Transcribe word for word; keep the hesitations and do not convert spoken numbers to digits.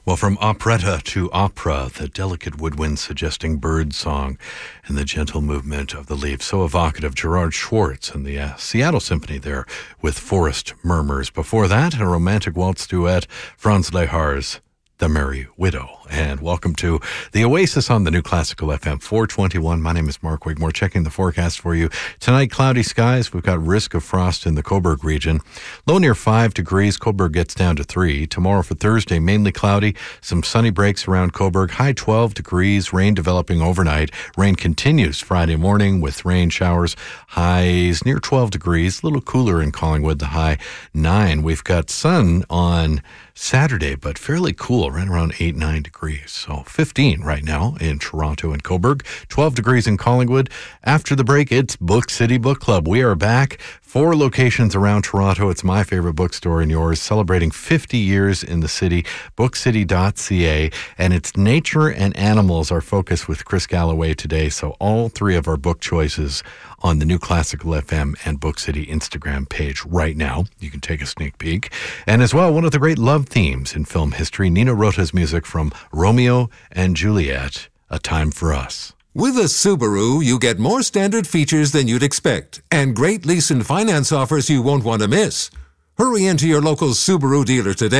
Well, from operetta to opera, the delicate woodwind suggesting bird song and the gentle movement of the leaves. So evocative. Gerard Schwartz and the uh, Seattle Symphony there with Forest Murmurs. Before that, a romantic waltz duet, Franz Lehar's The Merry Widow. And welcome to the Oasis on the New Classical F M four twenty-one. My name is Mark Wigmore, checking the forecast for you. Tonight, cloudy skies. We've got risk of frost in the Cobourg region. Low near five degrees. Cobourg gets down to three. Tomorrow for Thursday, mainly cloudy. Some sunny breaks around Cobourg. High twelve degrees. Rain developing overnight. Rain continues Friday morning with rain showers. Highs near twelve degrees. A little cooler in Collingwood. The high nine. We've got sun on Saturday, but fairly cool, right around eight, nine degrees. So fifteen right now in Toronto and Cobourg, twelve degrees in Collingwood. After the break, it's Book City Book Club. We are back. Four locations around Toronto. It's my favorite bookstore and yours, celebrating fifty years in the city, book city dot c a. And it's nature and animals, our focus with Chris Galloway today. So all three of our book choices on the New Classical F M and Book City Instagram page right now. You can take a sneak peek. And as well, one of the great love themes in film history, Nino Rota's music from Romeo and Juliet, A Time for Us. With a Subaru, you get more standard features than you'd expect and great lease and finance offers you won't want to miss. Hurry into your local Subaru dealer today.